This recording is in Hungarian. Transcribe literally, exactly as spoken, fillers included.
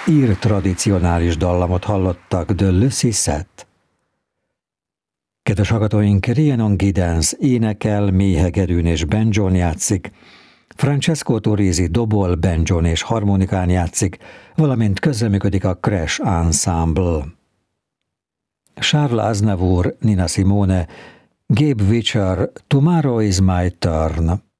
ír tradicionális dallamot hallottak, The Lucy Set. Kedves hallgatóink, Rhiannon Giddens énekel, méhegedűn és banjón játszik, Francesco Turisi dobol, banjón és harmonikán játszik, valamint közreműködik a Crash Ensemble. Charles Aznavour, Nina Simone, Gabe Witcher, Tomorrow is my turn.